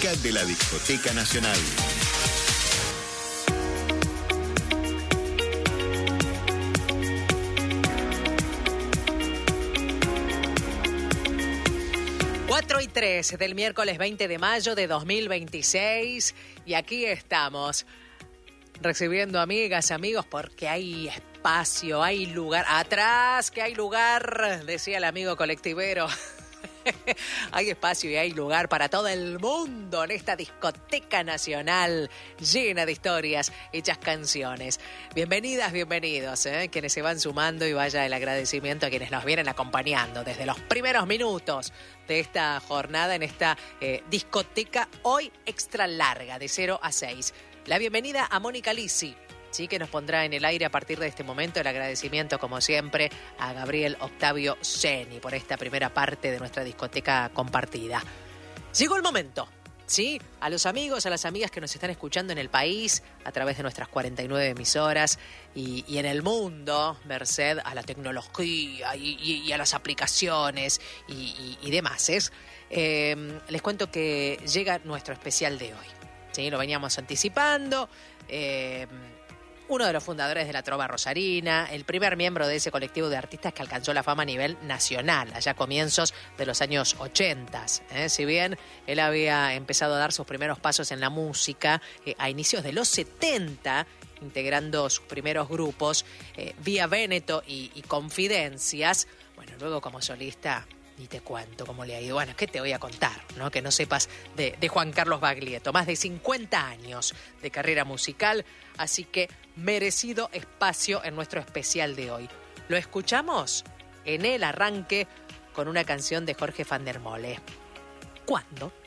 música de la Discoteca Nacional. y 3 del miércoles 20 de mayo de 2026 y aquí estamos recibiendo amigas, amigos, porque hay espacio, hay lugar. Atrás, que hay lugar, decía el amigo colectivero. Hay espacio y hay lugar para todo el mundo en esta discoteca nacional llena de historias, hechas canciones. Bienvenidas, bienvenidos, quienes se van sumando, y vaya el agradecimiento a quienes nos vienen acompañando desde los primeros minutos de esta jornada en esta discoteca hoy extra larga de 0 a 6. La bienvenida a Mónica Lisi, sí, que nos pondrá en el aire a partir de este momento. El agradecimiento, como siempre, a Gabriel Octavio Geni por esta primera parte de nuestra discoteca compartida. Llegó el momento, ¿sí? A los amigos, a las amigas que nos están escuchando en el país a través de nuestras 49 emisoras y en el mundo, merced a la tecnología y a las aplicaciones y demás. Les cuento que llega nuestro especial de hoy, ¿sí? Lo veníamos anticipando. Uno de los fundadores de la Trova Rosarina, el primer miembro de ese colectivo de artistas que alcanzó la fama a nivel nacional, allá a comienzos de los años 80. Si bien él había empezado a dar sus primeros pasos en la música a inicios de los 70, integrando sus primeros grupos, Vía Véneto y Confidencias, bueno, luego como solista, ni te cuento cómo le ha ido. Bueno, ¿qué te voy a contar, no? Que no sepas de Juan Carlos Baglietto. Más de 50 años de carrera musical, así que merecido espacio en nuestro especial de hoy. Lo escuchamos en el arranque con una canción de Jorge van der Molle. ¿Cuándo?